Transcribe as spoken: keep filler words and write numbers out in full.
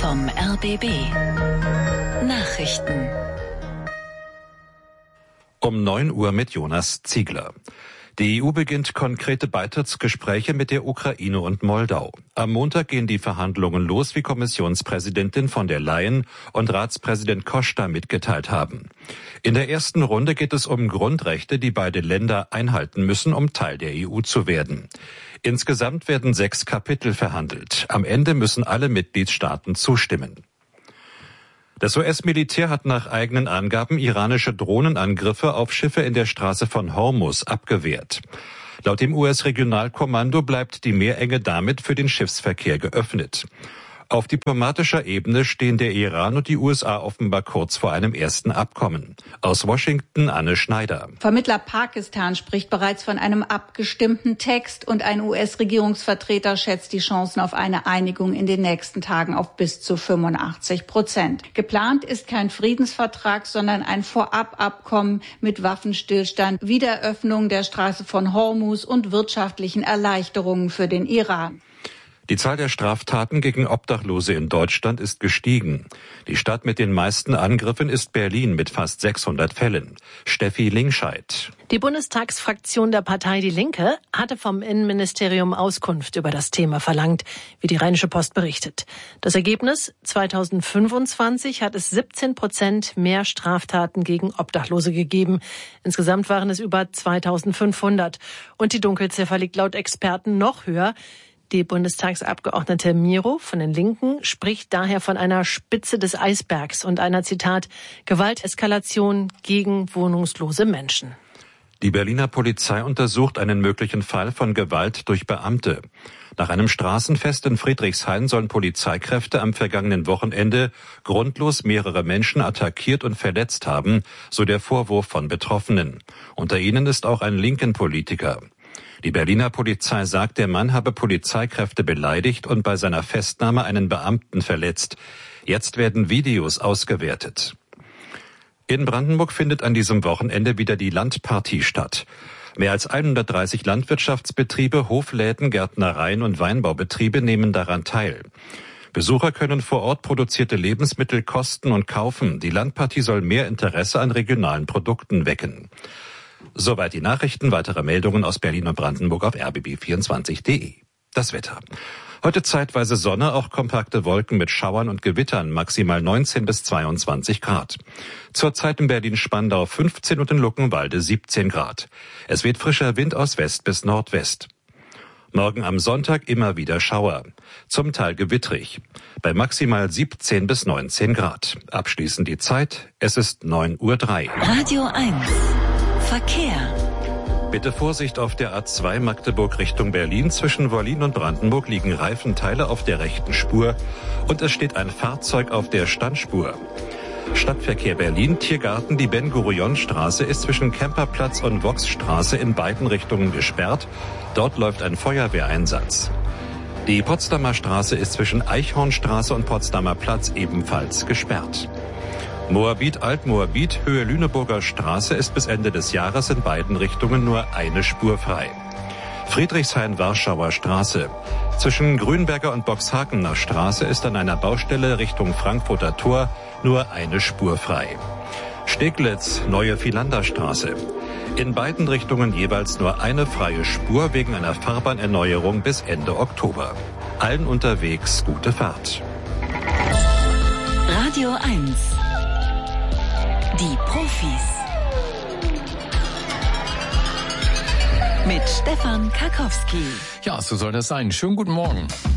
vom R B B. Nachrichten. Um neun Uhr mit Jonas Ziegler. Die E U beginnt konkrete Beitrittsgespräche mit der Ukraine und Moldau. Am Montag gehen die Verhandlungen los, wie Kommissionspräsidentin von der Leyen und Ratspräsident Costa mitgeteilt haben. In der ersten Runde geht es um Grundrechte, die beide Länder einhalten müssen, um Teil der E U zu werden. Insgesamt werden sechs Kapitel verhandelt. Am Ende müssen alle Mitgliedstaaten zustimmen. Das U S-Militär hat nach eigenen Angaben iranische Drohnenangriffe auf Schiffe in der Straße von Hormuz abgewehrt. Laut dem U S-Regionalkommando bleibt die Meerenge damit für den Schiffsverkehr geöffnet. Auf diplomatischer Ebene stehen der Iran und die U S A offenbar kurz vor einem ersten Abkommen. Aus Washington Anne Schneider. Vermittler Pakistan spricht bereits von einem abgestimmten Text und ein U S-Regierungsvertreter schätzt die Chancen auf eine Einigung in den nächsten Tagen auf bis zu fünfundachtzig Prozent. Geplant ist kein Friedensvertrag, sondern ein Vorababkommen mit Waffenstillstand, Wiederöffnung der Straße von Hormuz und wirtschaftlichen Erleichterungen für den Iran. Die Zahl der Straftaten gegen Obdachlose in Deutschland ist gestiegen. Die Stadt mit den meisten Angriffen ist Berlin mit fast sechshundert Fällen. Steffi Lingscheid. Die Bundestagsfraktion der Partei Die Linke hatte vom Innenministerium Auskunft über das Thema verlangt, wie die Rheinische Post berichtet. Das Ergebnis: zweitausendfünfundzwanzig hat es siebzehn Prozent mehr Straftaten gegen Obdachlose gegeben. Insgesamt waren es über zweitausendfünfhundert. Und die Dunkelziffer liegt laut Experten noch höher. Die Bundestagsabgeordnete Miro von den Linken spricht daher von einer Spitze des Eisbergs und einer, Zitat, Gewalteskalation gegen wohnungslose Menschen. Die Berliner Polizei untersucht einen möglichen Fall von Gewalt durch Beamte. Nach einem Straßenfest in Friedrichshain sollen Polizeikräfte am vergangenen Wochenende grundlos mehrere Menschen attackiert und verletzt haben, so der Vorwurf von Betroffenen. Unter ihnen ist auch ein linken Politiker. Die Berliner Polizei sagt, der Mann habe Polizeikräfte beleidigt und bei seiner Festnahme einen Beamten verletzt. Jetzt werden Videos ausgewertet. In Brandenburg findet an diesem Wochenende wieder die Landpartie statt. Mehr als hundertdreißig Landwirtschaftsbetriebe, Hofläden, Gärtnereien und Weinbaubetriebe nehmen daran teil. Besucher können vor Ort produzierte Lebensmittel kosten und kaufen. Die Landpartie soll mehr Interesse an regionalen Produkten wecken. Soweit die Nachrichten. Weitere Meldungen aus Berlin und Brandenburg auf r b b vierundzwanzig punkt d e. Das Wetter. Heute zeitweise Sonne, auch kompakte Wolken mit Schauern und Gewittern, maximal neunzehn bis zweiundzwanzig Grad. Zurzeit in Berlin-Spandau fünfzehn und in Luckenwalde siebzehn Grad. Es weht frischer Wind aus West bis Nordwest. Morgen am Sonntag immer wieder Schauer. Zum Teil gewittrig. Bei maximal siebzehn bis neunzehn Grad. Abschließend die Zeit. Es ist neun Uhr drei. Radio eins. Verkehr. Bitte Vorsicht auf der A zwei Magdeburg Richtung Berlin. Zwischen Wollin und Brandenburg liegen Reifenteile auf der rechten Spur und es steht ein Fahrzeug auf der Standspur. Stadtverkehr Berlin, Tiergarten, die Ben-Gurion-Straße ist zwischen Kemperplatz und Voxstraße in beiden Richtungen gesperrt. Dort läuft ein Feuerwehreinsatz. Die Potsdamer Straße ist zwischen Eichhornstraße und Potsdamer Platz ebenfalls gesperrt. Moabit, Altmoabit, Höhe Lüneburger Straße ist bis Ende des Jahres in beiden Richtungen nur eine Spur frei. Friedrichshain, Warschauer Straße. Zwischen Grünberger und Boxhagener Straße ist an einer Baustelle Richtung Frankfurter Tor nur eine Spur frei. Steglitz, Neue Vilanderstraße. In beiden Richtungen jeweils nur eine freie Spur wegen einer Fahrbahnerneuerung bis Ende Oktober. Allen unterwegs gute Fahrt. Radio eins. Die Profis. Mit Stefan Karkowski. Ja, so soll das sein. Schönen guten Morgen.